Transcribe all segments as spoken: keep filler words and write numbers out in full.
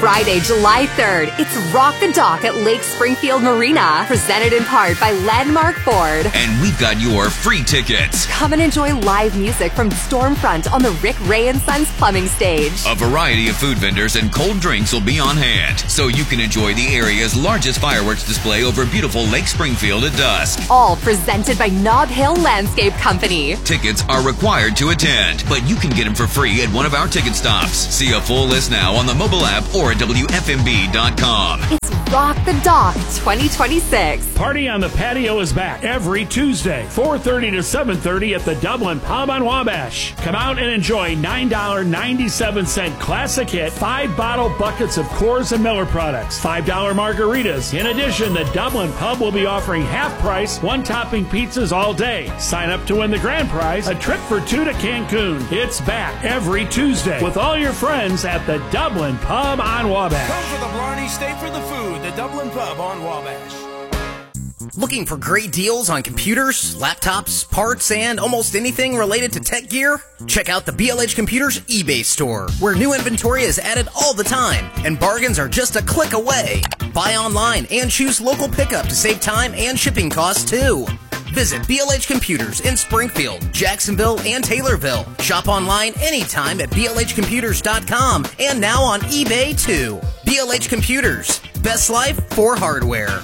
Friday, July third, it's Rock the Dock at Lake Springfield Marina, presented in part by Landmark Ford. And we've got your free tickets. Come and enjoy live music from Stormfront on the Rick Ray and Sons Plumbing Stage. A variety of food vendors and cold drinks will be on hand, so you can enjoy the area's largest fireworks display over beautiful Lake Springfield at dusk. All presented by Nob Hill Landscape Company. Tickets are required to attend, but you can get them for free at one of our ticket stops. See a full list now on the mobile app or at W F M B dot com. It's Rock the Dock twenty twenty-six. Party on the Patio is back every Tuesday, four thirty to seven thirty at the Dublin Pub on Wabash. Come out and enjoy nine dollars and ninety-seven cents classic hit, five bottle buckets of Coors and Miller products, five dollars margaritas. In addition, the Dublin Pub will be offering half price, one topping pizzas all day. Sign up to win the grand prize, a trip for two to Cancun. It's back every Tuesday with all your friends at the Dublin Pub on Wabash. Come for the Blarney, stay for the food. The Dublin Pub on Wabash. Looking for great deals on computers, laptops, parts, and almost anything related to tech gear? Check out the B L H Computers eBay store, where new inventory is added all the time, and bargains are just a click away. Buy online and choose local pickup to save time and shipping costs, too. Visit B L H Computers in Springfield, Jacksonville, and Taylorville. Shop online anytime at B L H computers dot com and now on eBay, too. B L H Computers. Best life for hardware.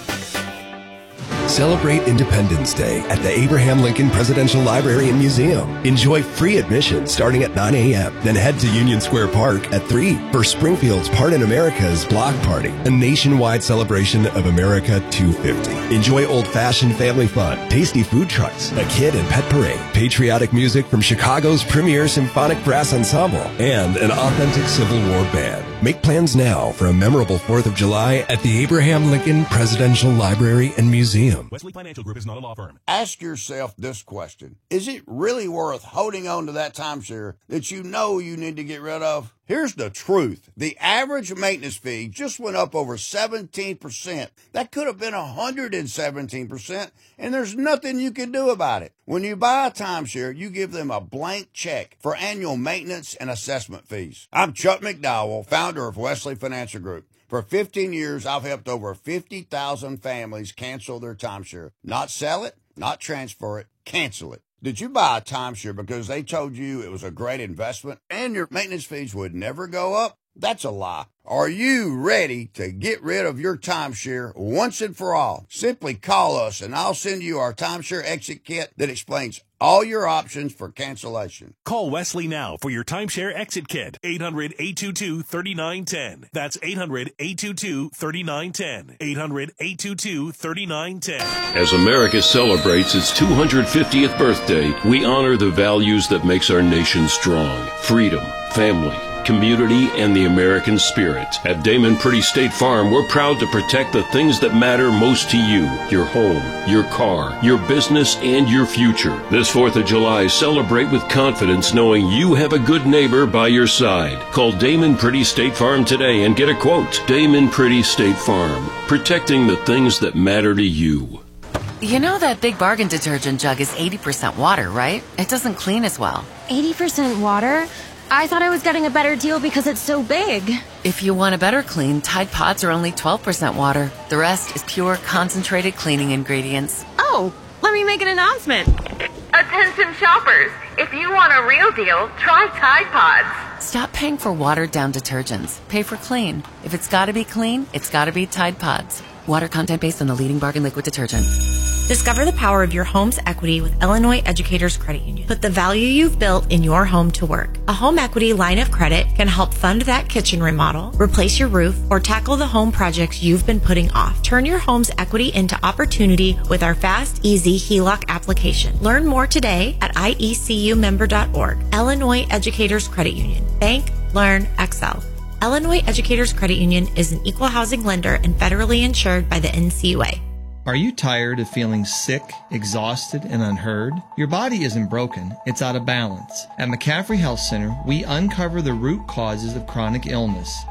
Celebrate Independence Day at the Abraham Lincoln Presidential Library and Museum. Enjoy free admission starting at nine a.m. Then head to Union Square Park at three for Springfield's Part in America's Block Party, a nationwide celebration of America two fifty. Enjoy old-fashioned family fun, tasty food trucks, a kid and pet parade, patriotic music from Chicago's premier symphonic brass ensemble, and an authentic Civil War band. Make plans now for a memorable fourth of July at the Abraham Lincoln Presidential Library and Museum. Wesley Financial Group is not a law firm. Ask yourself this question. Is it really worth holding on to that timeshare that you know you need to get rid of? Here's the truth. The average maintenance fee just went up over seventeen percent. That could have been one hundred seventeen percent, and there's nothing you can do about it. When you buy a timeshare, you give them a blank check for annual maintenance and assessment fees. I'm Chuck McDowell, founder of Wesley Financial Group. For fifteen years, I've helped over fifty thousand families cancel their timeshare. Not sell it, not transfer it, cancel it. Did you buy a timeshare because they told you it was a great investment and your maintenance fees would never go up? That's a lie. Are you ready to get rid of your timeshare once and for all? Simply call us and I'll send you our timeshare exit kit that explains all your options for cancellation. Call Wesley now for your timeshare exit kit. eight hundred, eight two two, three nine one zero. That's eight hundred, eight two two, three nine one zero. eight hundred, eight two two, three nine one zero. As America celebrates its two hundred fiftieth birthday, we honor the values that makes our nation strong. Freedom, family, community, and the American spirit. At Damon Pretty State Farm, we're proud to protect the things that matter most to you. Your home, your car, your business, and your future. This fourth of July, celebrate with confidence knowing you have a good neighbor by your side. Call Damon Pretty State Farm today and get a quote. Damon Pretty State Farm, protecting the things that matter to you. You know that Big Bargain detergent jug is eighty percent water, right? It doesn't clean as well. eighty percent water? I thought I was getting a better deal because it's so big. If you want a better clean, Tide Pods are only twelve percent water. The rest is pure, concentrated cleaning ingredients. Oh, let me make an announcement. Attention shoppers, if you want a real deal, try Tide Pods. Stop paying for watered-down detergents. Pay for clean. If it's gotta be clean, it's gotta be Tide Pods. Water content based on the leading bargain liquid detergent. Discover the power of your home's equity with Illinois Educators Credit Union. Put the value you've built in your home to work. A home equity line of credit can help fund that kitchen remodel, replace your roof, or tackle the home projects you've been putting off. Turn your home's equity into opportunity with our fast, easy H E L O C application. Learn more today at I E C U member dot org. Illinois Educators Credit Union. Bank, learn, excel. Illinois Educators Credit Union is an equal housing lender and federally insured by the N C U A. Are you tired of feeling sick, exhausted, and unheard? Your body isn't broken, it's out of balance. At McCaffrey Health Center, we uncover the root causes of chronic illness.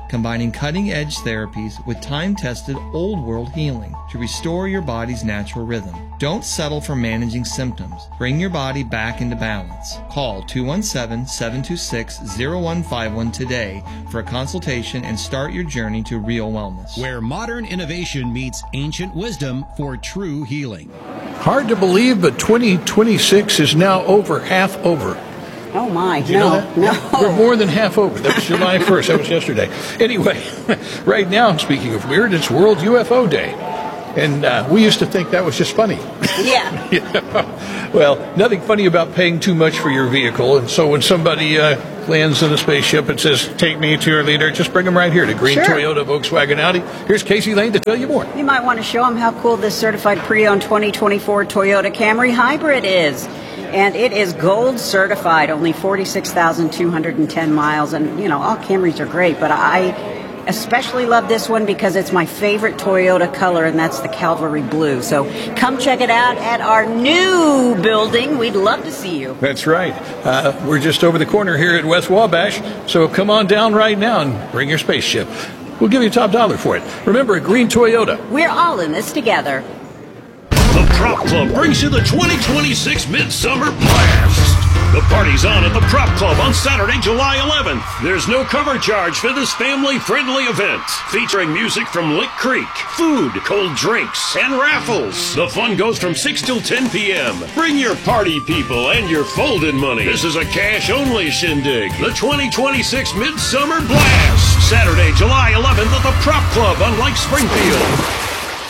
combining cutting-edge therapies with time-tested old-world healing to restore your body's natural rhythm. Don't settle for managing symptoms. Bring your body back into balance. Call two one seven, seven two six, zero one five one today for a consultation and start your journey to real wellness. Where modern innovation meets ancient wisdom for true healing. Hard to believe, but twenty twenty-six is now over, half over. Oh, my. Did you no, know that? no. We're more than half over. That was July first. That was yesterday. Anyway, right now, speaking of weird, it's World U F O Day. And uh, we used to think that was just funny. Yeah. Yeah. Well, nothing funny about paying too much for your vehicle. And so when somebody uh, lands in a spaceship and says, take me to your leader, just bring them right here to Green Sure. Toyota, Volkswagen, Audi. Here's Casey Lane to tell you more. You might want to show them how cool this certified pre-owned twenty twenty-four Toyota Camry Hybrid is. And it is gold certified, only forty-six thousand two hundred ten miles. And, you know, all Camrys are great, but I especially love this one because it's my favorite Toyota color, and that's the Cavalry Blue. So come check it out at our new building. We'd love to see you. That's right. Uh, we're just over the corner here at West Wabash, so come on down right now and bring your spaceship. We'll give you top dollar for it. Remember, a Green Toyota. We're all in this together. The Prop Club brings you the twenty twenty-six Midsummer Blast. The party's on at the Prop Club on Saturday, July eleventh. There's no cover charge for this family-friendly event, featuring music from Lick Creek, food, cold drinks, and raffles. The fun goes from six till ten p.m. Bring your party people and your folding money. This is a cash-only shindig. The twenty twenty-six Midsummer Blast. Saturday, July eleventh at the Prop Club on Lake Springfield.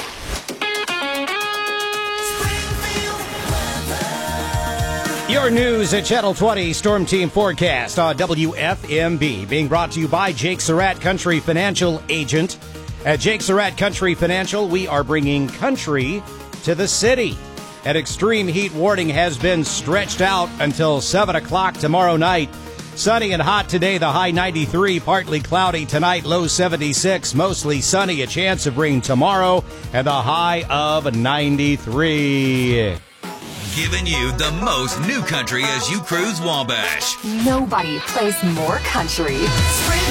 Your news at Channel twenty Storm Team Forecast on W F M B, being brought to you by Jake Surratt, Country Financial Agent. At Jake Surratt Country Financial, we are bringing country to the city. An extreme heat warning has been stretched out until seven o'clock tomorrow night. Sunny and hot today, the high ninety-three, partly cloudy tonight, low seventy-six, mostly sunny, a chance of rain tomorrow, and the high of ninety-three. Giving you the most new country as you cruise Wabash. Nobody plays more country.